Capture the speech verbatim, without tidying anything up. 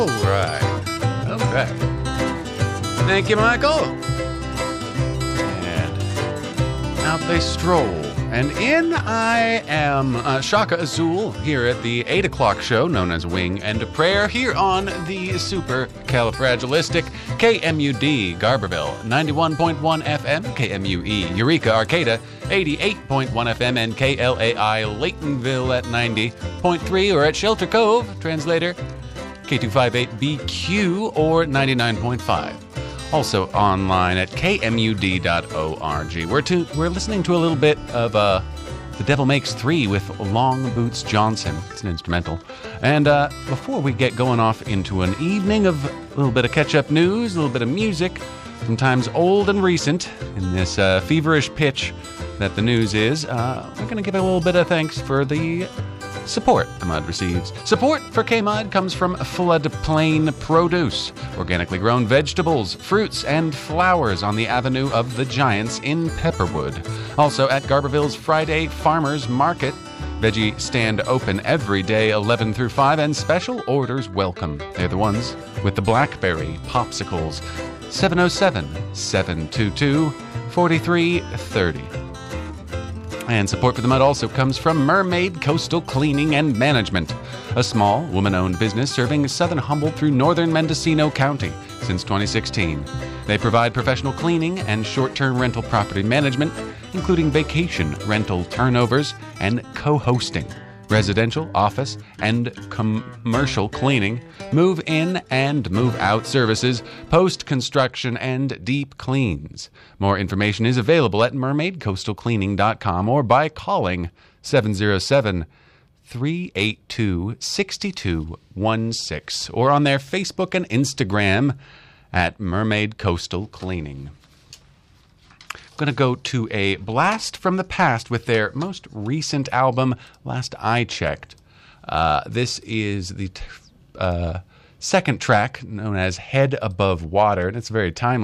All right. Okay. Thank you, Michael. And out they stroll. And in I am uh, Shaka Azul here at the eight o'clock show known as Wing and Prayer here on the super califragilistic K M U D Garberville ninety-one point one F M, K M U E Eureka Arcata eighty-eight point one F M, and K L A I Laytonville at ninety point three, or at Shelter Cove, translator K two fifty-eight B Q or ninety-nine point five. Also online at K M U D dot org. We're, to, we're listening to a little bit of uh, The Devil Makes Three with Long Boots Johnson. It's an instrumental. And uh, before we get going off into an evening of a little bit of catch-up news, a little bit of music from times old and recent, in this uh, feverish pitch that the news is, uh, we're going to give a little bit of thanks for the support the Mud receives. Support for K-Mud comes from Floodplain Produce, organically grown vegetables, fruits, and flowers on the Avenue of the Giants in Pepperwood. Also at Garberville's Friday Farmers Market, veggie stand open every day eleven through five, and special orders welcome. They're the ones with the blackberry popsicles. seven oh seven, seven two two, four three three oh. And support for the Mud also comes from Mermaid Coastal Cleaning and Management, a small, woman-owned business serving southern Humboldt through northern Mendocino County since twenty sixteen. They provide professional cleaning and short-term rental property management, including vacation rental turnovers and co-hosting, residential, office, and commercial cleaning, move-in and move-out services, post-construction, and deep cleans. More information is available at mermaid coastal cleaning dot com or by calling seven oh seven, three eight two, six two one six or on their Facebook and Instagram at Mermaid Coastal Cleaning. Going to go to a blast from the past with their most recent album, last I checked. Uh, this is the t- uh, second track, known as Head Above Water, and it's very timely.